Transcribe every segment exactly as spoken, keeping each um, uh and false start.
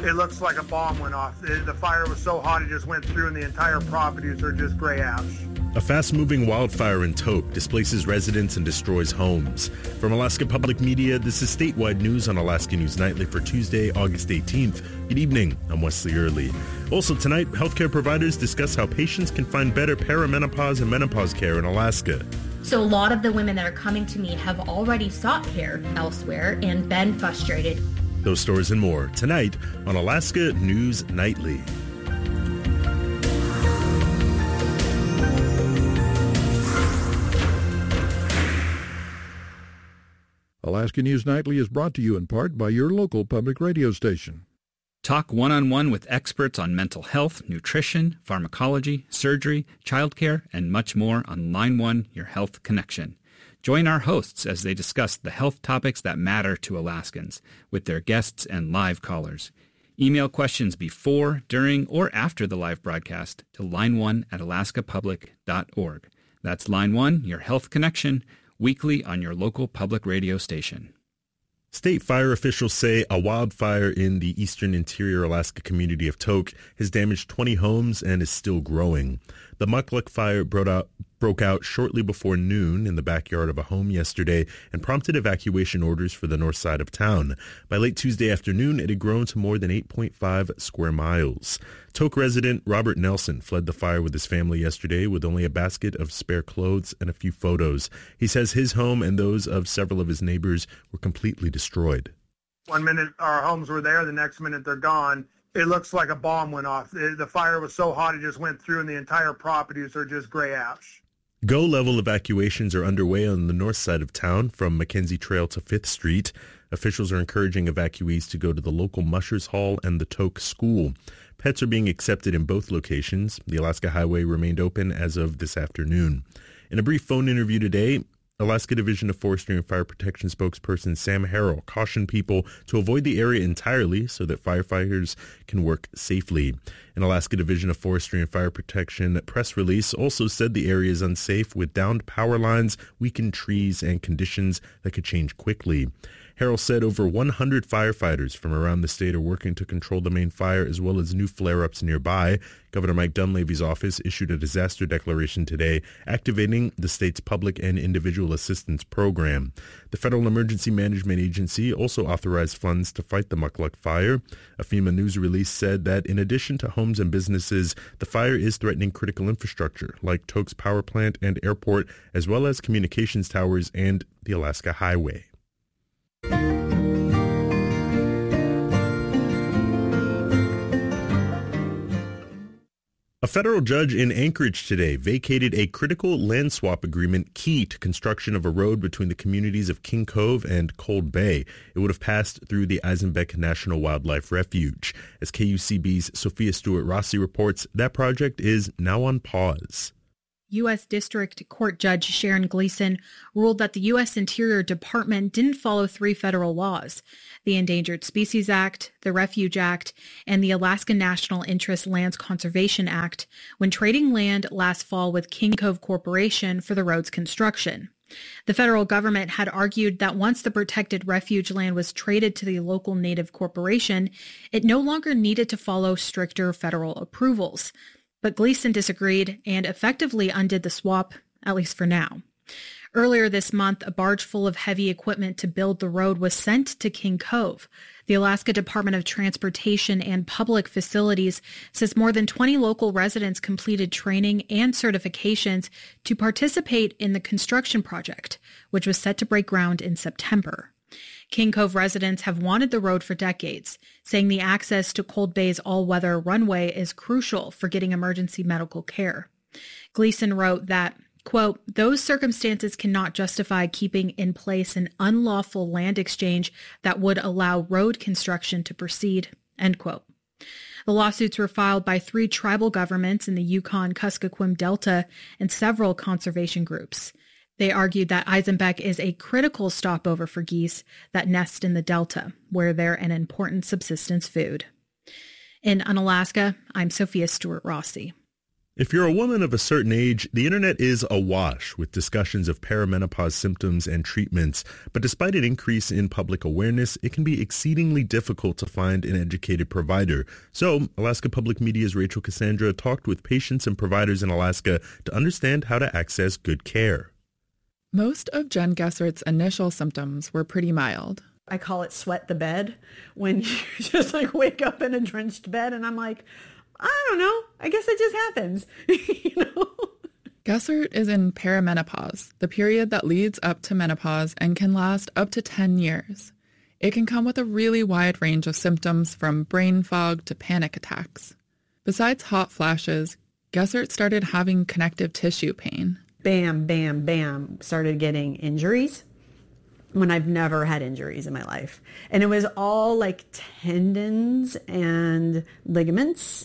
It looks like a bomb went off. The fire was so hot it just went through and the entire properties are just gray ash. A fast-moving wildfire in Tok displaces residents and destroys homes. From Alaska Public Media, this is statewide news on Alaska News Nightly for Tuesday, August eighteenth. Good evening, I'm Wesley Early. Also tonight, healthcare providers discuss how patients can find better perimenopause and menopause care in Alaska. So a lot of the women that are coming to me have already sought care elsewhere and been frustrated. Those stories and more tonight on Alaska News Nightly. Alaska News Nightly is brought to you in part by your local public radio station. Talk one-on-one with experts on mental health, nutrition, pharmacology, surgery, childcare, and much more on Line One, Your Health Connection. Join our hosts as they discuss the health topics that matter to Alaskans with their guests and live callers. Email questions before, during, or after the live broadcast to line one at alaska public dot org. That's Line One, Your Health Connection, weekly on your local public radio station. State fire officials say a wildfire in the eastern interior Alaska community of Tok has damaged twenty homes and is still growing. The Mukluk fire broke out, broke out shortly before noon in the backyard of a home yesterday and prompted evacuation orders for the north side of town. By late Tuesday afternoon, it had grown to more than eight point five square miles. Tok resident Robert Nelson fled the fire with his family yesterday with only a basket of spare clothes and a few photos. He says his home and those of several of his neighbors were completely destroyed. One minute our homes were there, the next minute they're gone. It looks like a bomb went off. The fire was so hot it just went through and the entire properties are just gray ash. Go-level evacuations are underway on the north side of town from Mackenzie Trail to fifth Street. Officials are encouraging evacuees to go to the local Mushers Hall and the Tok School. Pets are being accepted in both locations. The Alaska Highway remained open as of this afternoon. In a brief phone interview today, Alaska Division of Forestry and Fire Protection spokesperson Sam Harrell cautioned people to avoid the area entirely so that firefighters can work safely. An Alaska Division of Forestry and Fire Protection press release also said the area is unsafe with downed power lines, weakened trees, and conditions that could change quickly. Harrell said over one hundred firefighters from around the state are working to control the main fire as well as new flare-ups nearby. Governor Mike Dunleavy's office issued a disaster declaration today, activating the state's public and individual assistance program. The Federal Emergency Management Agency also authorized funds to fight the Mukluk fire. A FEMA news release said that in addition to homes and businesses, the fire is threatening critical infrastructure like Tok's power plant and airport, as well as communications towers and the Alaska Highway. A federal judge in Anchorage today vacated a critical land swap agreement key to construction of a road between the communities of King Cove and Cold Bay. It would have passed through the Eisenbeck National Wildlife Refuge. As K U C B's Sophia Stewart-Rossi reports, that project is now on pause. U S District Court Judge Sharon Gleason ruled that the U S Interior Department didn't follow three federal laws: the Endangered Species Act, the Refuge Act, and the Alaska National Interest Lands Conservation Act when trading land last fall with King Cove Corporation for the road's construction. The federal government had argued that once the protected refuge land was traded to the local native corporation, it no longer needed to follow stricter federal approvals. But Gleason disagreed and effectively undid the swap, at least for now. Earlier this month, a barge full of heavy equipment to build the road was sent to King Cove. The Alaska Department of Transportation and Public Facilities says more than twenty local residents completed training and certifications to participate in the construction project, which was set to break ground in September. King Cove residents have wanted the road for decades, saying the access to Cold Bay's all-weather runway is crucial for getting emergency medical care. Gleason wrote that, quote, "Those circumstances cannot justify keeping in place an unlawful land exchange that would allow road construction to proceed," end quote. The lawsuits were filed by three tribal governments in the Yukon-Kuskokwim Delta and several conservation groups. They argued that Eisenbeck is a critical stopover for geese that nest in the Delta, where they're an important subsistence food. In Unalaska, I'm Sophia Stewart-Rossi. If you're a woman of a certain age, the internet is awash with discussions of perimenopause symptoms and treatments. But despite an increase in public awareness, it can be exceedingly difficult to find an educated provider. So Alaska Public Media's Rachel Cassandra talked with patients and providers in Alaska to understand how to access good care. Most of Jen Gessert's initial symptoms were pretty mild. I call it sweat the bed, when you just like wake up in a drenched bed and I'm like, I don't know. I guess it just happens, you know? Gessert is in perimenopause, the period that leads up to menopause and can last up to ten years. It can come with a really wide range of symptoms from brain fog to panic attacks. Besides hot flashes, Gessert started having connective tissue pain. Bam, bam, bam, started getting injuries when I've never had injuries in my life. And it was all like tendons and ligaments.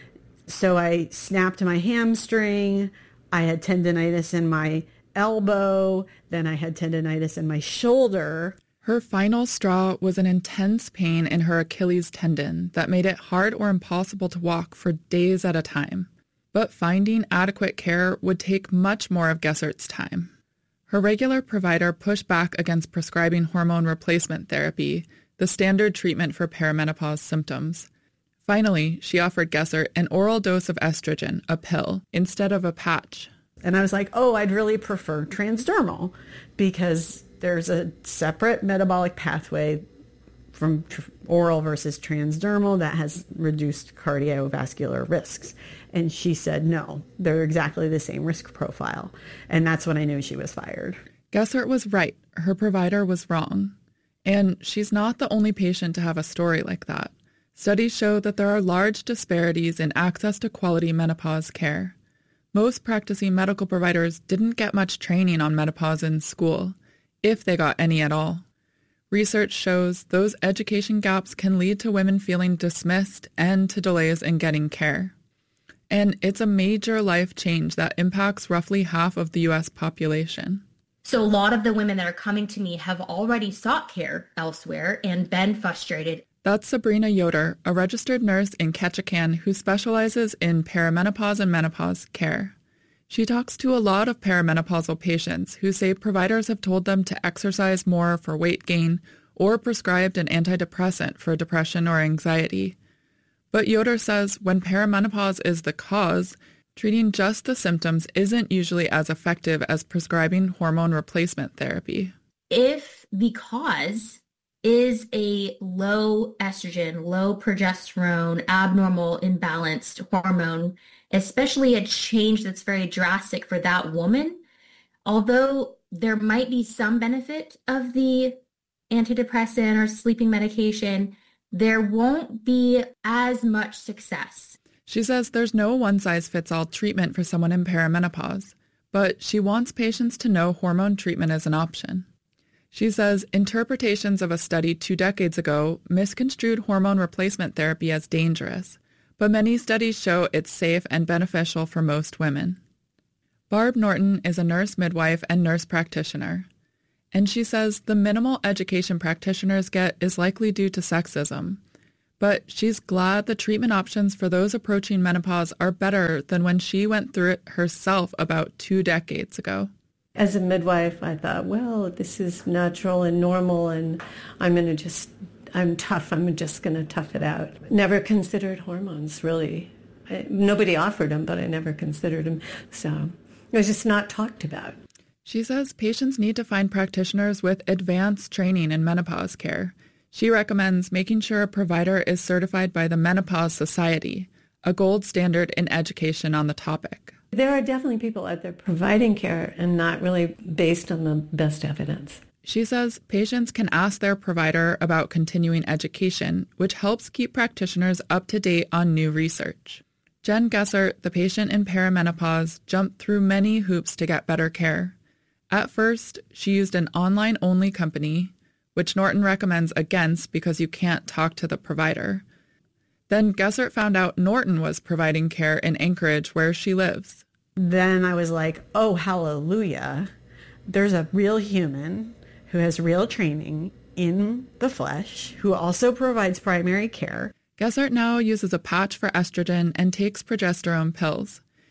So I snapped my hamstring, I had tendonitis in my elbow, then I had tendonitis in my shoulder. Her final straw was an intense pain in her Achilles tendon that made it hard or impossible to walk for days at a time. But finding adequate care would take much more of Gessert's time. Her regular provider pushed back against prescribing hormone replacement therapy, the standard treatment for perimenopause symptoms. Finally, she offered Gessert an oral dose of estrogen, a pill, instead of a patch. And I was like, oh, I'd really prefer transdermal because there's a separate metabolic pathway from tr- oral versus transdermal that has reduced cardiovascular risks. And she said, no, they're exactly the same risk profile. And that's when I knew she was fired. Gessert was right. Her provider was wrong. And she's not the only patient to have a story like that. Studies show that there are large disparities in access to quality menopause care. Most practicing medical providers didn't get much training on menopause in school, if they got any at all. Research shows those education gaps can lead to women feeling dismissed and to delays in getting care. And it's a major life change that impacts roughly half of the U S population. So a lot of the women that are coming to me have already sought care elsewhere and been frustrated. That's Sabrina Yoder, a registered nurse in Ketchikan who specializes in perimenopause and menopause care. She talks to a lot of perimenopausal patients who say providers have told them to exercise more for weight gain or prescribed an antidepressant for depression or anxiety. But Yoder says when perimenopause is the cause, treating just the symptoms isn't usually as effective as prescribing hormone replacement therapy. If the cause is a low estrogen, low progesterone, abnormal, imbalanced hormone, especially a change that's very drastic for that woman, although there might be some benefit of the antidepressant or sleeping medication, there won't be as much success. She says there's no one-size-fits-all treatment for someone in perimenopause, but she wants patients to know hormone treatment is an option. She says interpretations of a study two decades ago misconstrued hormone replacement therapy as dangerous, but many studies show it's safe and beneficial for most women. Barb Norton is a nurse midwife and nurse practitioner, and she says the minimal education practitioners get is likely due to sexism, but she's glad the treatment options for those approaching menopause are better than when she went through it herself about two decades ago. As a midwife, I thought, well, this is natural and normal, and I'm going to just, I'm tough. I'm just going to tough it out. Never considered hormones, really. I, nobody offered them, but I never considered them. So it was just not talked about. She says patients need to find practitioners with advanced training in menopause care. She recommends making sure a provider is certified by the Menopause Society, a gold standard in education on the topic. There are definitely people out there providing care and not really based on the best evidence. She says patients can ask their provider about continuing education, which helps keep practitioners up to date on new research. Jen Gessert, the patient in perimenopause, jumped through many hoops to get better care. At first, she used an online-only company, which Norton recommends against because you can't talk to the provider. Then Gessert found out Norton was providing care in Anchorage, where she lives. Then I was like, oh, hallelujah. There's a real human who has real training in the flesh, who also provides primary care. Gessert now uses a patch for estrogen and takes progesterone pills.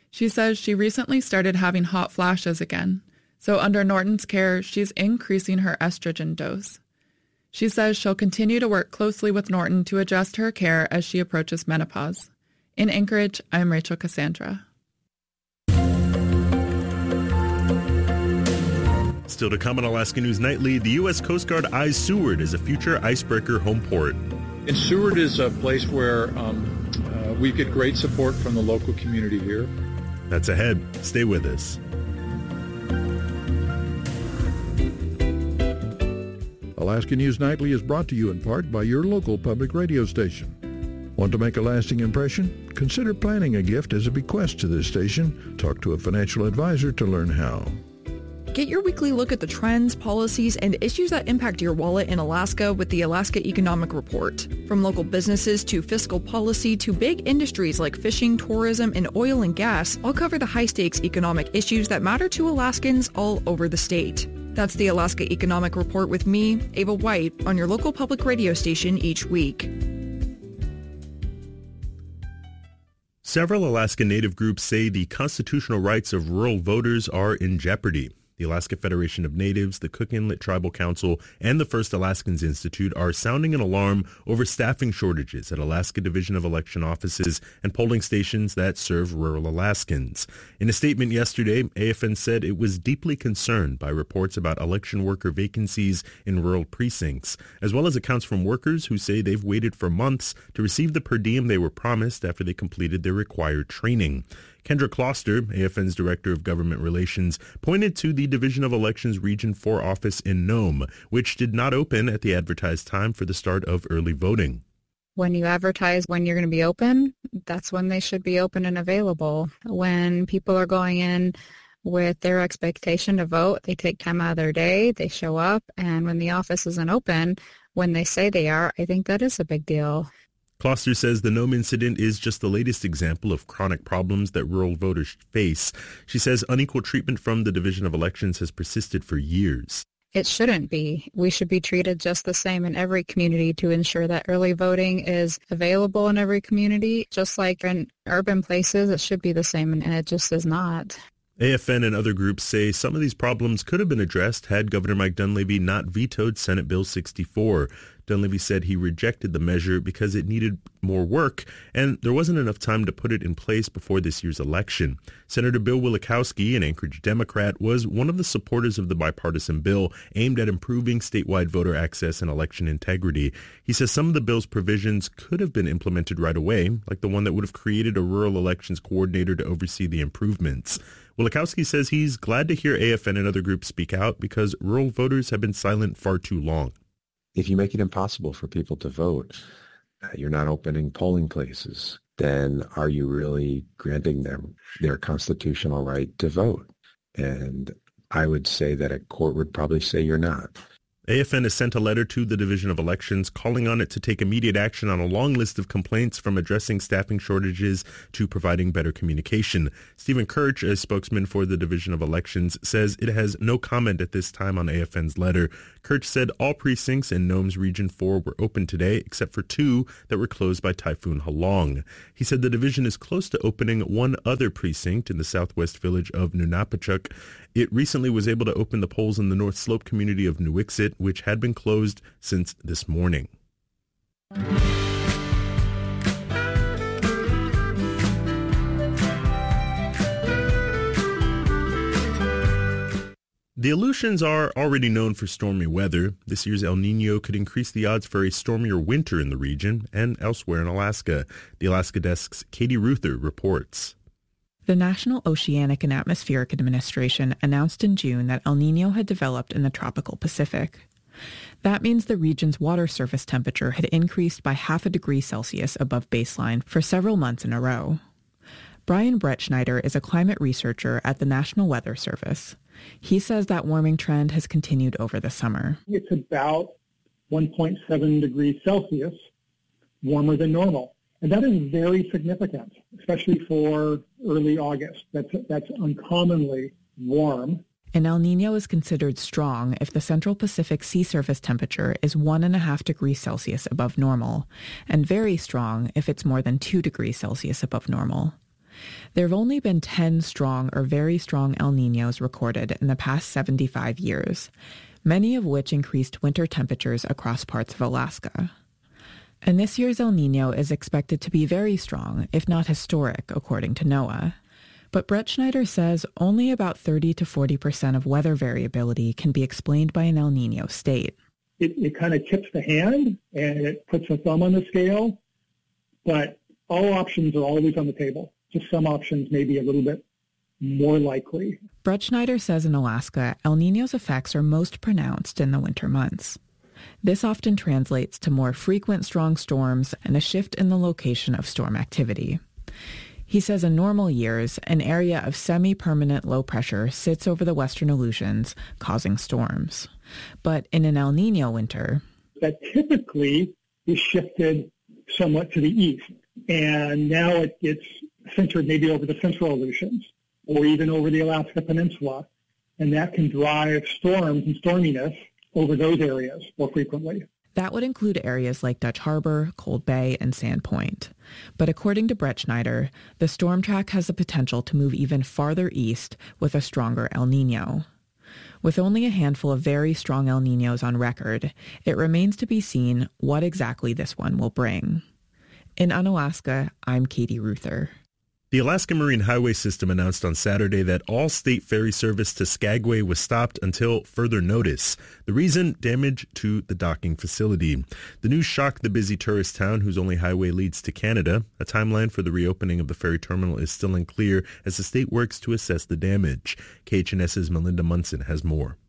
She says she recently started having hot flashes again, so under Norton's care, she's increasing her estrogen dose. She says she'll continue to work closely with Norton to adjust her care as she approaches menopause. In Anchorage, I'm Rachel Cassandra. Still to come on Alaska News Nightly, the U S Coast Guard eyes Seward as a future icebreaker home port. And Seward is a place where um, uh, we get great support from the local community here. That's ahead. Stay with us. Alaska News Nightly is brought to you in part by your local public radio station. Want to make a lasting impression? Consider planning a gift as a bequest to this station. Talk to a financial advisor to learn how. Get your weekly look at the trends, policies, and issues that impact your wallet in Alaska with the Alaska Economic Report. From local businesses to fiscal policy to big industries like fishing, tourism, and oil and gas, I'll cover the high-stakes economic issues that matter to Alaskans all over the state. That's the Alaska Economic Report with me, Ava White, on your local public radio station each week. Several Alaska Native groups say the constitutional rights of rural voters are in jeopardy. The Alaska Federation of Natives, the Cook Inlet Tribal Council, and the First Alaskans Institute are sounding an alarm over staffing shortages at Alaska Division of Election offices and polling stations that serve rural Alaskans. In a statement yesterday, A F N said it was deeply concerned by reports about election worker vacancies in rural precincts, as well as accounts from workers who say they've waited for months to receive the per diem they were promised after they completed their required training. Kendra Kloster, A F N's Director of Government Relations, pointed to the Division of Elections Region four office in Nome, which did not open at the advertised time for the start of early voting. When you advertise when you're going to be open, that's when they should be open and available. When people are going in with their expectation to vote, they take time out of their day, they show up, and when the office isn't open, when they say they are, I think that is a big deal. Kloster says the Nome incident is just the latest example of chronic problems that rural voters face. She says unequal treatment from the Division of Elections has persisted for years. It shouldn't be. We should be treated just the same in every community to ensure that early voting is available in every community. Just like in urban places, it should be the same, and it just is not. A F N and other groups say some of these problems could have been addressed had Governor Mike Dunleavy not vetoed Senate Bill sixty-four. Dunleavy said he rejected the measure because it needed more work and there wasn't enough time to put it in place before this year's election. Senator Bill Wielechowski, an Anchorage Democrat, was one of the supporters of the bipartisan bill aimed at improving statewide voter access and election integrity. He says some of the bill's provisions could have been implemented right away, like the one that would have created a rural elections coordinator to oversee the improvements. Wielechowski says he's glad to hear A F N and other groups speak out because rural voters have been silent far too long. If you make it impossible for people to vote, uh, you're not opening polling places, then are you really granting them their constitutional right to vote? And I would say that a court would probably say you're not. A F N has sent a letter to the Division of Elections calling on it to take immediate action on a long list of complaints from addressing staffing shortages to providing better communication. Stephen Kirch, a spokesman for the Division of Elections, says it has no comment at this time on A F N's letter. Kirch said all precincts in Nome's Region four were open today except for two that were closed by Typhoon Halong. He said the division is close to opening one other precinct in the southwest village of Nunapachuk. It recently was able to open the polls in the North Slope community of Nuiqsut, which had been closed since this morning. The Aleutians are already known for stormy weather. This year's El Nino could increase the odds for a stormier winter in the region and elsewhere in Alaska. The Alaska Desk's Katie Ruther reports. The National Oceanic and Atmospheric Administration announced in June that El Nino had developed in the tropical Pacific. That means the region's water surface temperature had increased by half a degree Celsius above baseline for several months in a row. Brian Brettschneider is a climate researcher at the National Weather Service. He says that warming trend has continued over the summer. It's about one point seven degrees Celsius warmer than normal. And that is very significant, especially for early August. That's, that's uncommonly warm. An El Nino is considered strong if the Central Pacific sea surface temperature is one and a half degrees Celsius above normal, and very strong if it's more than two degrees Celsius above normal. There have only been ten strong or very strong El Niños recorded in the past seventy-five years, many of which increased winter temperatures across parts of Alaska. And this year's El Niño is expected to be very strong, if not historic, according to NOAA. But Brett Schneider says only about thirty to forty percent of weather variability can be explained by an El Niño state. It, it kind of tips the hand and it puts a thumb on the scale, but all options are always on the table. Just some options may be a little bit more likely. Brett Schneider says in Alaska, El Niño's effects are most pronounced in the winter months. This often translates to more frequent strong storms and a shift in the location of storm activity. He says in normal years, an area of semi-permanent low pressure sits over the western Aleutians, causing storms. But in an El Niño winter, that typically is shifted somewhat to the east. And now it, it's centered maybe over the central Aleutians or even over the Alaska Peninsula. And that can drive storms and storminess over those areas more frequently. That would include areas like Dutch Harbor, Cold Bay, and Sandpoint. But according to Brett Schneider, the storm track has the potential to move even farther east with a stronger El Niño. With only a handful of very strong El Niños on record, it remains to be seen what exactly this one will bring. In Unalaska, I'm Katie Ruther. The Alaska Marine Highway System announced on Saturday that all state ferry service to Skagway was stopped until further notice. The reason? Damage to the docking facility. The news shocked the busy tourist town whose only highway leads to Canada. A timeline for the reopening of the ferry terminal is still unclear as the state works to assess the damage. K H N S's Melinda Munson has more.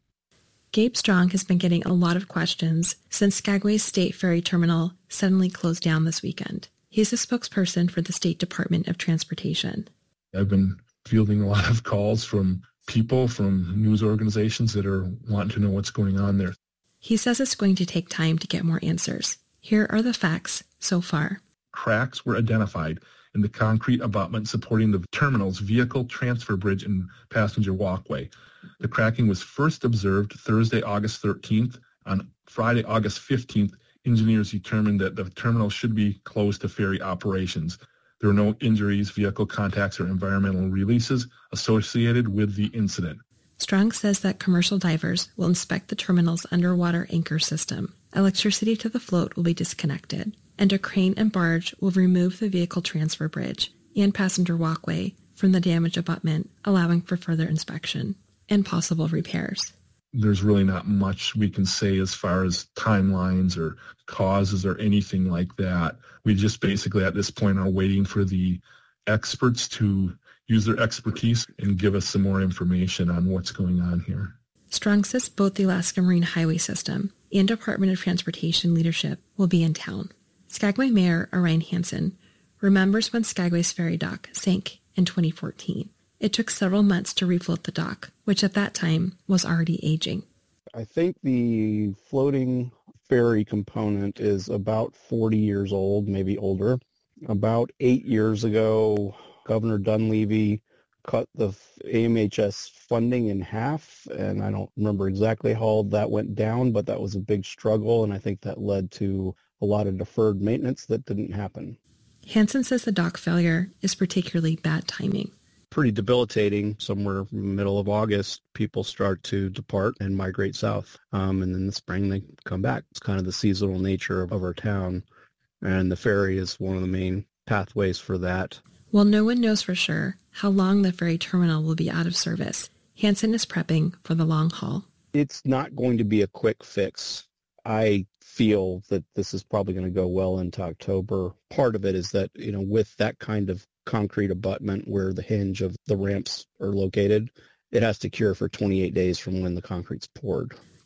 Gabe Strong has been getting a lot of questions since Skagway's state ferry terminal suddenly closed down this weekend. He's a spokesperson for the State Department of Transportation. I've been fielding a lot of calls from people, from news organizations that are wanting to know what's going on there. He says it's going to take time to get more answers. Here are the facts so far. Cracks were identified in the concrete abutment supporting the terminal's vehicle transfer bridge and passenger walkway. The cracking was first observed Thursday, August thirteenth. On Friday, August fifteenth, engineers determined that the terminal should be closed to ferry operations. There were no injuries, vehicle contacts, or environmental releases associated with the incident. Strong says that commercial divers will inspect the terminal's underwater anchor system. Electricity to the float will be disconnected, and a crane and barge will remove the vehicle transfer bridge and passenger walkway from the damaged abutment, allowing for further inspection and possible repairs. There's really not much we can say as far as timelines or causes or anything like that. We just basically at this point are waiting for the experts to use their expertise and give us some more information on what's going on here. Strong says both the Alaska Marine Highway System and Department of Transportation leadership will be in town. Skagway Mayor Orion Hansen remembers when Skagway's ferry dock sank in twenty fourteen. It took several months to refloat the dock, which at that time was already aging. I think the floating ferry component is about forty years old, maybe older. About eight years ago, Governor Dunleavy cut the A M H S funding in half, and I don't remember exactly how that went down, but that was a big struggle, and I think that led to a lot of deferred maintenance that didn't happen. Hansen says the dock failure is particularly bad timing. Pretty debilitating. Somewhere in the middle of August, people start to depart and migrate south. Um, and in the spring, they come back. It's kind of the seasonal nature of, of our town. And the ferry is one of the main pathways for that. While no one knows for sure how long the ferry terminal will be out of service, Hansen is prepping for the long haul. It's not going to be a quick fix. I feel that this is probably going to go well into October. Part of it is that, you know, with that kind of concrete abutment where the hinge of the ramps are located, it has to cure for twenty-eight days from when the concrete's poured.